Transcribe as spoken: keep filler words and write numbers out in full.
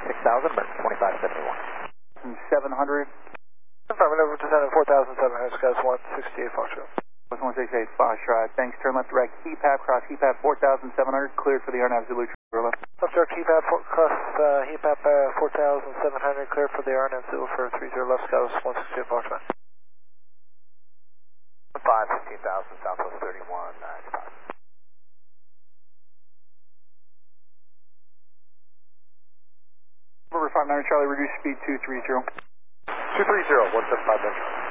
six thousand, but twenty-five seventy-one. seven hundred. Affirmative, descending four thousand seven hundred, Skies one sixty-eight Foxtrot. one sixty-eight Foxtrot, thanks, turn left direct, K P A P, cross K P A P four thousand seven hundred, cleared for the R N A V Zulu, Trevor. Left direct, K P A P, cross uh, K P A P uh, four thousand seven hundred, cleared for the R N A V Zulu for three zero left, Skies one sixty-eight Foxtrot. five, fifteen thousand, Southwest thirty-one, ninety-five. River five nine Charlie, reduce speed two three zero. two three zero, one seven five.